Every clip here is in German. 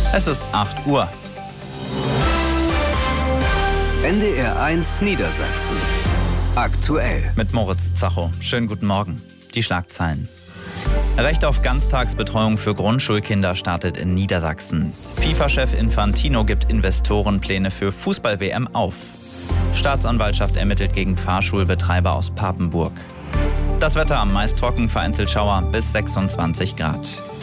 Es ist 8 Uhr. NDR 1 Niedersachsen. Aktuell. Mit Moritz Zacho. Schönen guten Morgen. Die Schlagzeilen. Recht auf Ganztagsbetreuung für Grundschulkinder startet in Niedersachsen. FIFA-Chef Infantino gibt Investorenpläne für Fußball-WM auf. Staatsanwaltschaft ermittelt gegen Fahrschulbetreiber aus Papenburg. Das Wetter meist trocken, vereinzelt Schauer bis 26 Grad.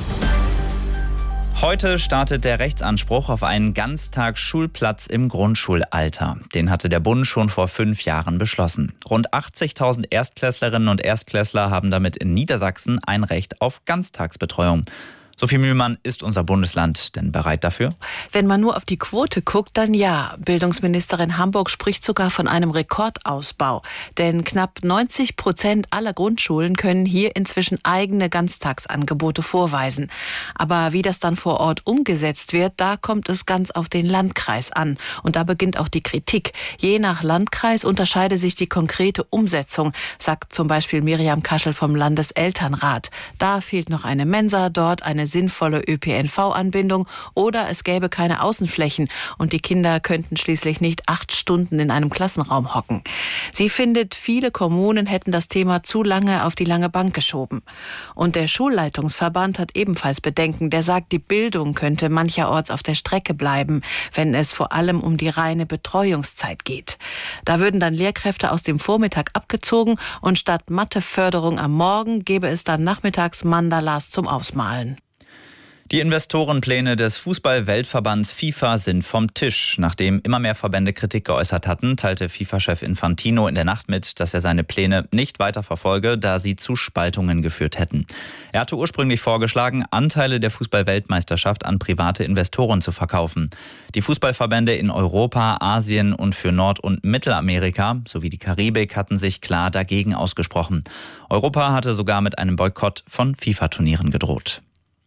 Heute startet der Rechtsanspruch auf einen Ganztagsschulplatz im Grundschulalter. Den hatte der Bund schon vor 5 Jahren beschlossen. Rund 80.000 Erstklässlerinnen und Erstklässler haben damit in Niedersachsen ein Recht auf Ganztagsbetreuung. Sophie Mühlmann, ist unser Bundesland denn bereit dafür? Wenn man nur auf die Quote guckt, dann ja. Bildungsministerin Hamburg spricht sogar von einem Rekordausbau. Denn knapp 90% aller Grundschulen können hier inzwischen eigene Ganztagsangebote vorweisen. Aber wie das dann vor Ort umgesetzt wird, da kommt es ganz auf den Landkreis an. Und da beginnt auch die Kritik. Je nach Landkreis unterscheide sich die konkrete Umsetzung, sagt zum Beispiel Miriam Kaschel vom Landeselternrat. Da fehlt noch eine Mensa, dort eine sinnvolle ÖPNV-Anbindung oder es gäbe keine Außenflächen und die Kinder könnten schließlich nicht 8 Stunden in einem Klassenraum hocken. Sie findet, viele Kommunen hätten das Thema zu lange auf die lange Bank geschoben. Und der Schulleitungsverband hat ebenfalls Bedenken. Der sagt, die Bildung könnte mancherorts auf der Strecke bleiben, wenn es vor allem um die reine Betreuungszeit geht. Da würden dann Lehrkräfte aus dem Vormittag abgezogen und statt Matheförderung am Morgen gäbe es dann nachmittags Mandalas zum Ausmalen. Die Investorenpläne des Fußball-Weltverbands FIFA sind vom Tisch. Nachdem immer mehr Verbände Kritik geäußert hatten, teilte FIFA-Chef Infantino in der Nacht mit, dass er seine Pläne nicht weiter verfolge, da sie zu Spaltungen geführt hätten. Er hatte ursprünglich vorgeschlagen, Anteile der Fußball-Weltmeisterschaft an private Investoren zu verkaufen. Die Fußballverbände in Europa, Asien und für Nord- und Mittelamerika sowie die Karibik hatten sich klar dagegen ausgesprochen. Europa hatte sogar mit einem Boykott von FIFA-Turnieren gedroht.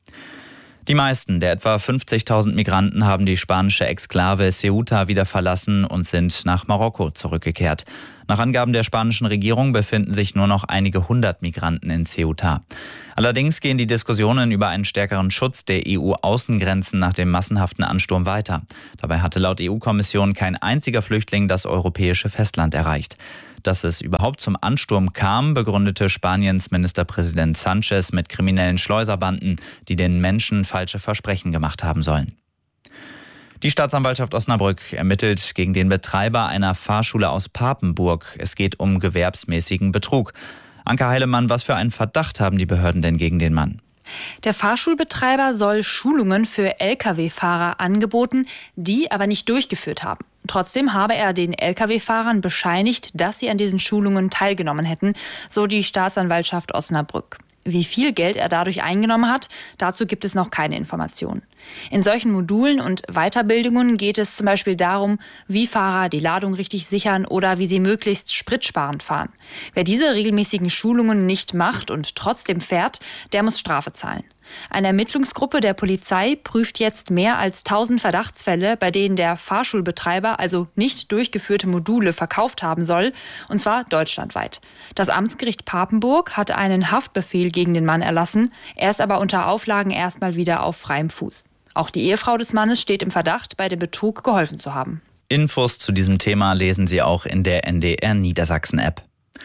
Die meisten der etwa 50.000 Migranten haben die spanische Exklave Ceuta wieder verlassen und sind nach Marokko zurückgekehrt. Nach Angaben der spanischen Regierung befinden sich nur noch einige 100 Migranten in Ceuta. Allerdings gehen die Diskussionen über einen stärkeren Schutz der EU-Außengrenzen nach dem massenhaften Ansturm weiter. Dabei hatte laut EU-Kommission kein einziger Flüchtling das europäische Festland erreicht. Dass es überhaupt zum Ansturm kam, begründete Spaniens Ministerpräsident Sánchez mit kriminellen Schleuserbanden, die den Menschen falsche Versprechen gemacht haben sollen. Die Staatsanwaltschaft Osnabrück ermittelt gegen den Betreiber einer Fahrschule aus Papenburg. Es geht um gewerbsmäßigen Betrug. Anke Heilemann, was für einen Verdacht haben die Behörden denn gegen den Mann? Der Fahrschulbetreiber soll Schulungen für Lkw-Fahrer angeboten, die aber nicht durchgeführt haben. Trotzdem habe er den Lkw-Fahrern bescheinigt, dass sie an diesen Schulungen teilgenommen hätten, so die Staatsanwaltschaft Osnabrück. Wie viel Geld er dadurch eingenommen hat, dazu gibt es noch keine Informationen. In solchen Modulen und Weiterbildungen geht es zum Beispiel darum, wie Fahrer die Ladung richtig sichern oder wie sie möglichst spritsparend fahren. Wer diese regelmäßigen Schulungen nicht macht und trotzdem fährt, der muss Strafe zahlen. Eine Ermittlungsgruppe der Polizei prüft jetzt mehr als 1000 Verdachtsfälle, bei denen der Fahrschulbetreiber also nicht durchgeführte Module verkauft haben soll, und zwar deutschlandweit. Das Amtsgericht Papenburg hat einen Haftbefehl gegen den Mann erlassen. Er ist aber unter Auflagen erstmal wieder auf freiem Fuß. Auch die Ehefrau des Mannes steht im Verdacht, bei dem Betrug geholfen zu haben. Infos zu diesem Thema lesen Sie auch in der NDR Niedersachsen-App.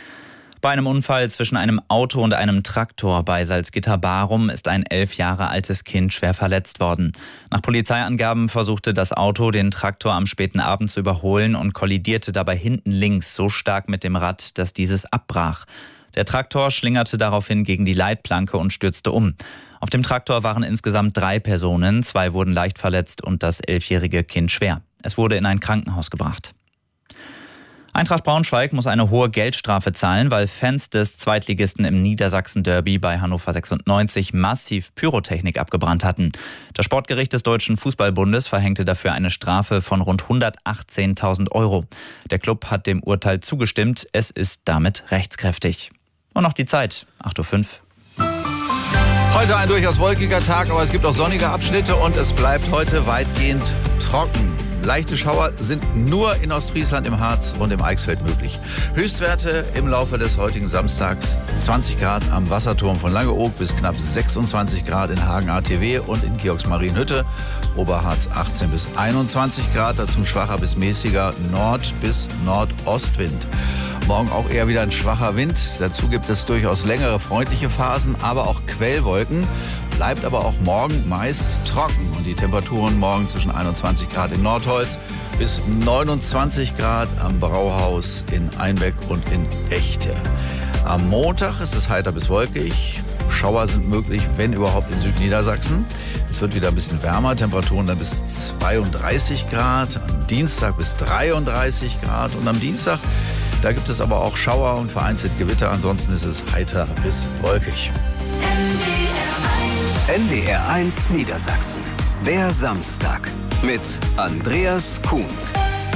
Bei einem Unfall zwischen einem Auto und einem Traktor bei Salzgitter-Barum ist ein 11 Jahre altes Kind schwer verletzt worden. Nach Polizeiangaben versuchte das Auto, den Traktor am späten Abend zu überholen und kollidierte dabei hinten links so stark mit dem Rad, dass dieses abbrach. Der Traktor schlingerte daraufhin gegen die Leitplanke und stürzte um. Auf dem Traktor waren insgesamt 3 Personen, 2 wurden leicht verletzt und das 11-jährige Kind schwer. Es wurde in ein Krankenhaus gebracht. Eintracht Braunschweig muss eine hohe Geldstrafe zahlen, weil Fans des Zweitligisten im Niedersachsen-Derby bei Hannover 96 massiv Pyrotechnik abgebrannt hatten. Das Sportgericht des Deutschen Fußballbundes verhängte dafür eine Strafe von rund 118.000 €. Der Klub hat dem Urteil zugestimmt. Es ist damit rechtskräftig. Und noch die Zeit, 8:05 Uhr. Heute ein durchaus wolkiger Tag, aber es gibt auch sonnige Abschnitte und es bleibt heute weitgehend trocken. Leichte Schauer sind nur in Ostfriesland, im Harz und im Eichsfeld möglich. Höchstwerte im Laufe des heutigen Samstags: 20 Grad am Wasserturm von Langeoog bis knapp 26 Grad in Hagen-ATW und in Georgsmarienhütte. Oberharz 18 bis 21 Grad, dazu ein schwacher bis mäßiger Nord- bis Nordostwind. Morgen auch eher wieder ein schwacher Wind. Dazu gibt es durchaus längere freundliche Phasen, aber auch Quellwolken. Bleibt aber auch morgen meist trocken. Und die Temperaturen morgen zwischen 21 Grad in Nordholz bis 29 Grad am Brauhaus in Einbeck und in Echte. Am Montag ist es heiter bis wolkig. Schauer sind möglich, wenn überhaupt, in Südniedersachsen. Es wird wieder ein bisschen wärmer, Temperaturen dann bis 32 Grad. Am Dienstag bis 33 Grad. Und am Dienstag, da gibt es aber auch Schauer und vereinzelt Gewitter. Ansonsten ist es heiter bis wolkig. NDR1 Niedersachsen. Der Samstag mit Andreas Kuhns.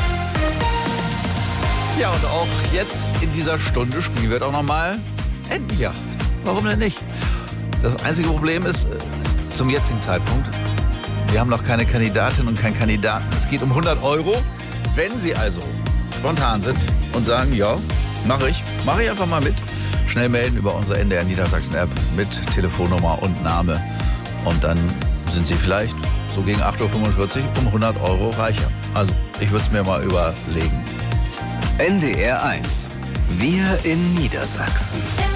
Ja, und auch jetzt in dieser Stunde spielen wir doch nochmal Entenjagd. Warum denn nicht? Das einzige Problem ist, zum jetzigen Zeitpunkt, wir haben noch keine Kandidatin und keinen Kandidaten. Es geht um 100 €. Wenn Sie also spontan sind und sagen, ja, mache ich einfach mal mit. Schnell melden über unsere NDR Niedersachsen App mit Telefonnummer und Name. Und dann sind Sie vielleicht so gegen 8:45 Uhr um 100 € reicher. Also, ich würde es mir mal überlegen. NDR1. Wir in Niedersachsen.